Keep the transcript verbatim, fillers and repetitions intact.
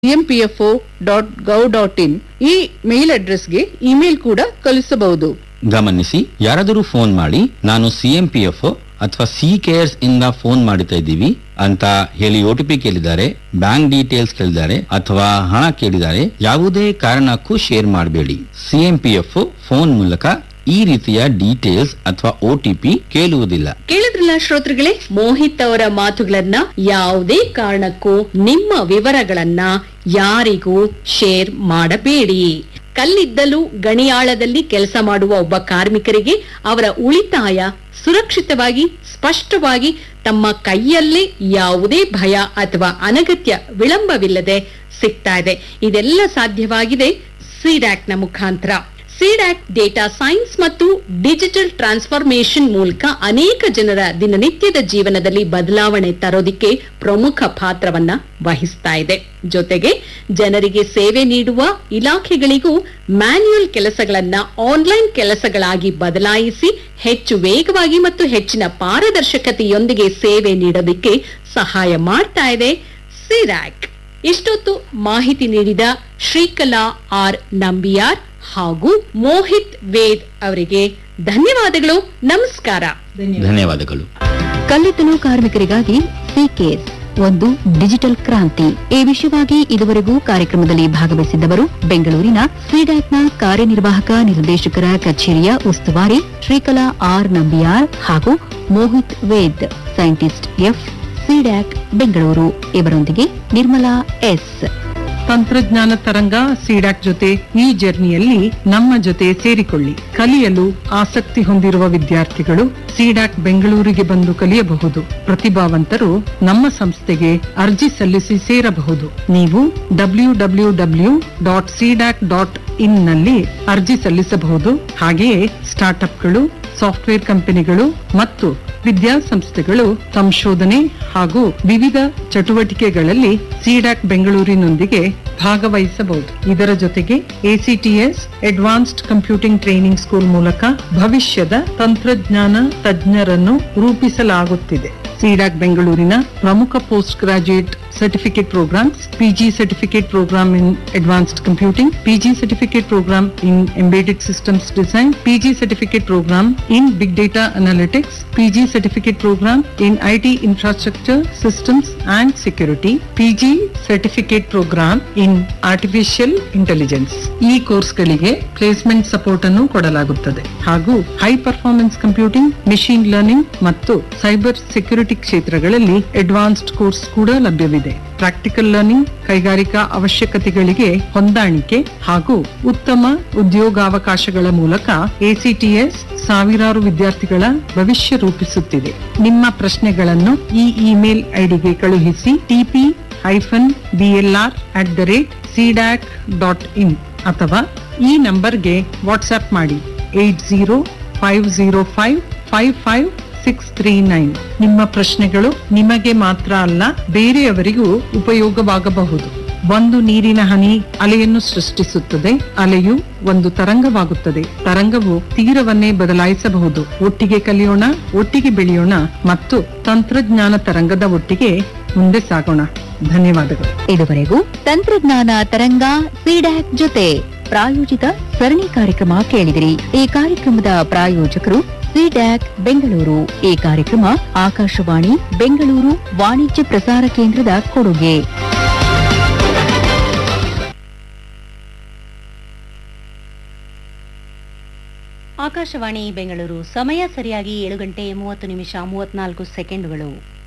M P F O dot gov dot in ಈ ಮೇಲ್ ಅಡ್ರೆಸ್ಗೆ email ಕೂಡ ಕಳಿಸಬಹುದು. ಗಮನಿಸಿ, ಯಾರಾದರೂ ಫೋನ್ ಮಾಡಿ ನಾನು ಸಿಎಂಪಿಎಫ್ ಅಥವಾ ಸಿ ಕೇರ್ಸ್ ಇಂದ ಫೋನ್ ಮಾಡ್ತಾ ಇದ್ದೀವಿ ಅಂತ ಹೇಳಿ ಒ ಟಿ ಪಿ ಕೇಳಿದ್ದಾರೆ, ಬ್ಯಾಂಕ್ ಡೀಟೇಲ್ಸ್ ಕೇಳಿದ್ದಾರೆ ಅಥವಾ ಹಣ ಕೇಳಿದ್ದಾರೆ, ಯಾವುದೇ ಕಾರಣಕ್ಕೂ ಶೇರ್ ಮಾಡಬೇಡಿ. ಸಿಎಂಪಿಎಫ್ ಫೋನ್ ಮೂಲಕ ಈ ರೀತಿಯ ಡೀಟೇಲ್ಸ್ ಅಥವಾ ಒ ಟಿ ಪಿ ಕೇಳುವುದಿಲ್ಲ. ಕೇಳಿದ್ರಲ್ಲ ಶ್ರೋತೃಗಳೇ, ಮೋಹಿತ್ ಅವರ ಮಾತುಗಳನ್ನ ಯಾವುದೇ ಕಾರಣಕ್ಕೂ ನಿಮ್ಮ ವಿವರಗಳನ್ನ ಯಾರಿಗೂ ಶೇರ್ ಮಾಡಬೇಡಿ. ಕಲ್ಲಿದ್ದಲು ಗಣಿಯಾಳದಲ್ಲಿ ಕೆಲಸ ಮಾಡುವ ಒಬ್ಬ ಕಾರ್ಮಿಕರಿಗೆ ಅವರ ಉಳಿತಾಯ ಸುರಕ್ಷಿತವಾಗಿ ಸ್ಪಷ್ಟವಾಗಿ ತಮ್ಮ ಕೈಯಲ್ಲೇ ಯಾವುದೇ ಭಯ ಅಥವಾ ಅನಗತ್ಯ ವಿಳಂಬವಿಲ್ಲದೆ ಸಿಗ್ತಾ ಇದೆ. ಇದೆಲ್ಲ ಸಾಧ್ಯವಾಗಿದೆ ಸಿಡ್ಯಾಕ್ ನ ಮುಖಾಂತರ. ಸಿಡ್ಯಾಕ್ ಡೇಟಾ ಸೈನ್ಸ್ ಮತ್ತು ಡಿಜಿಟಲ್ ಟ್ರಾನ್ಸ್ಫಾರ್ಮೇಶನ್ ಮೂಲಕ ಅನೇಕ ಜನರ ದಿನನಿತ್ಯದ ಜೀವನದಲ್ಲಿ ಬದಲಾವಣೆ ತರೋದಿಕ್ಕೆ ಪ್ರಮುಖ ಪಾತ್ರವನ್ನ ವಹಿಸ್ತಾ ಇದೆ. ಜೊತೆಗೆ ಜನರಿಗೆ ಸೇವೆ ನೀಡುವ ಇಲಾಖೆಗಳಿಗೂ ಮ್ಯಾನ್ಯುಯಲ್ ಕೆಲಸಗಳನ್ನ ಆನ್ಲೈನ್ ಕೆಲಸಗಳಾಗಿ ಬದಲಾಯಿಸಿ ಹೆಚ್ಚು ವೇಗವಾಗಿ ಮತ್ತು ಹೆಚ್ಚಿನ ಪಾರದರ್ಶಕತೆಯೊಂದಿಗೆ ಸೇವೆ ನೀಡೋದಕ್ಕೆ ಸಹಾಯ ಮಾಡ್ತಾ ಇದೆ ಸಿಡ್ಯಾಕ್. ಇಷ್ಟೊತ್ತು ಮಾಹಿತಿ ನೀಡಿದ ಶ್ರೀಕಲಾ ಆರ್ ನಂಬಿಯಾರ್ ಹಾಗೂ ಮೋಹಿತ್ ವೇದ್ ಅವರಿಗೆ ಧನ್ಯವಾದಗಳು. ನಮಸ್ಕಾರ. ಧನ್ಯವಾದಗಳು. ಕಲ್ಲಿದ್ದಲು ಕಾರ್ಮಿಕರಿಗಾಗಿ ಸಿ ಕೇರ್ ಒಂದು ಡಿಜಿಟಲ್ ಕ್ರಾಂತಿ. ಈ ವಿಷಯವಾಗಿ ಇದುವರೆಗೂ ಕಾರ್ಯಕ್ರಮದಲ್ಲಿ ಭಾಗವಹಿಸಿದ್ದವರು ಬೆಂಗಳೂರಿನ ಸಿಡ್ಯಾಕ್ನ ಕಾರ್ಯನಿರ್ವಾಹಕ ನಿರ್ದೇಶಕರ ಕಚೇರಿಯ ಉಸ್ತುವಾರಿ ಶ್ರೀಕಲಾ ಆರ್ ನಂಬಿಯಾರ್ ಹಾಗೂ Mohit Ved, scientist F, CDAC Bengaluru. ಇವರೊಂದಿಗೆ ನಿರ್ಮಲಾ ಎಸ್. ತಂತ್ರಜ್ಞಾನ ತರಂಗ ಸಿಡ್ಯಾಕ್ ಜೊತೆ ಈ ಜರ್ನಿಯಲ್ಲಿ ನಮ್ಮ ಜೊತೆ ಸೇರಿಕೊಳ್ಳಿ. ಕಲಿಯಲು ಆಸಕ್ತಿ ಹೊಂದಿರುವ ವಿದ್ಯಾರ್ಥಿಗಳು ಸಿಡ್ಯಾಕ್ ಬೆಂಗಳೂರಿಗೆ ಬಂದು ಕಲಿಯಬಹುದು. ಪ್ರತಿಭಾವಂತರು ನಮ್ಮ ಸಂಸ್ಥೆಗೆ ಅರ್ಜಿ ಸಲ್ಲಿಸಿ ಸೇರಬಹುದು. ನೀವು W W W dot CDAC dot in ನಲ್ಲಿ ಅರ್ಜಿ ಸಲ್ಲಿಸಬಹುದು. ಹಾಗೆಯೇ ಸ್ಟಾರ್ಟ್ಅಪ್ಗಳು, ಸಾಫ್ಟ್ವೇರ್ ಕಂಪನಿಗಳು ಮತ್ತು ವಿದ್ಯಾಸಂಸ್ಥೆಗಳು ಸಂಶೋಧನೆ ಹಾಗೂ ವಿವಿಧ ಚಟುವಟಿಕೆಗಳಲ್ಲಿ ಸಿಡ್ಯಾಕ್ ಬೆಂಗಳೂರಿನೊಂದಿಗೆ ಭಾಗವಹಿಸಬಹುದು. ಇದರ ಜೊತೆಗೆ ACTS advanced computing training school ಮೂಲಕ ಭವಿಷ್ಯದ ತಂತ್ರಜ್ಞಾನ ತಜ್ಞರನ್ನು ರೂಪಿಸಲಾಗುತ್ತಿದೆ. ಸಿಡ್ಯಾಕ್ ಬೆಂಗಳೂರಿನ ಪ್ರಮುಖ post graduate certificate programmes, PG certificate program in advanced computing, PG certificate program in embedded systems design, PG certificate program in big data analytics, PG certificate program in IT infrastructure systems and security, PG certificate program in artificial intelligence. ಈ ಕೋರ್ಸ್ಗಳಿಗೆ placement support ಅನ್ನು ಕೊಡಲಾಗುತ್ತದೆ ಹಾಗೂ high performance computing, machine learning ಮತ್ತು cyber security ಕ್ಷೇತ್ರಗಳಲ್ಲಿ advanced course ಕೂಡ ಲಭ್ಯವಿದೆ. Practical learning, ಕೈಗಾರಿಕಾ ಅವಶ್ಯಕತೆಗಳಿಗೆ ಹೊಂದಾಣಿಕೆ ಹಾಗೂ ಉತ್ತಮ ಉದ್ಯೋಗಾವಕಾಶಗಳ ಮೂಲಕ ಎಸಿಟಿಎಸ್ ಸಾವಿರಾರು ವಿದ್ಯಾರ್ಥಿಗಳ ಭವಿಷ್ಯ ರೂಪಿಸುತ್ತಿದೆ. ನಿಮ್ಮ ಪ್ರಶ್ನೆಗಳನ್ನು ಈ ಇಮೇಲ್ ಐಡಿಗೆ ಕಳುಹಿಸಿ TP hyphen BLR at the rate CDAC dot in ಅಥವಾ ಈ ನಂಬರ್ಗೆ ವಾಟ್ಸ್ಆಪ್ ಮಾಡಿ eight zero five zero five five five six three nine. ನಿಮ್ಮ ಪ್ರಶ್ನೆಗಳು ನಿಮಗೆ ಮಾತ್ರ ಅಲ್ಲ, ಬೇರೆಯವರಿಗೂ ಉಪಯೋಗವಾಗಬಹುದು. ಒಂದು ನೀರಿನ ಹನಿ ಅಲೆಯನ್ನು ಸೃಷ್ಟಿಸುತ್ತದೆ. ಅಲೆಯು ಒಂದು ತರಂಗವಾಗುತ್ತದೆ. ತರಂಗವು ತೀರವನ್ನೇ ಬದಲಾಯಿಸಬಹುದು. ಒಟ್ಟಿಗೆ ಕಲಿಯೋಣ, ಒಟ್ಟಿಗೆ ಬೆಳೆಯೋಣ ಮತ್ತು ತಂತ್ರಜ್ಞಾನ ತರಂಗದ ಒಟ್ಟಿಗೆ ಮುಂದೆ ಸಾಗೋಣ. ಧನ್ಯವಾದಗಳು. ಇದುವರೆಗೂ ತಂತ್ರಜ್ಞಾನ ತರಂಗ ಸಿಡ್ಯಾಕ್ ಜೊತೆ ಪ್ರಾಯೋಜಿತ ಸರಣಿ ಕಾರ್ಯಕ್ರಮ ಕೇಳಿದಿರಿ. ಈ ಕಾರ್ಯಕ್ರಮದ ಪ್ರಾಯೋಜಕರು ಸಿಡ್ಯಾಕ್ ಬೆಂಗಳೂರು. ಈ ಕಾರ್ಯಕ್ರಮ ಆಕಾಶವಾಣಿ ಬೆಂಗಳೂರು ವಾಣಿಜ್ಯ ಪ್ರಸಾರ ಕೇಂದ್ರದ ಕೊಡುಗೆ. ಆಕಾಶವಾಣಿ ಬೆಂಗಳೂರು. ಸಮಯ ಸರಿಯಾಗಿ ಏಳು ಗಂಟೆ ಮೂವತ್ತು ನಿಮಿಷ ಮೂವತ್ನಾಲ್ಕು ಸೆಕೆಂಡುಗಳು.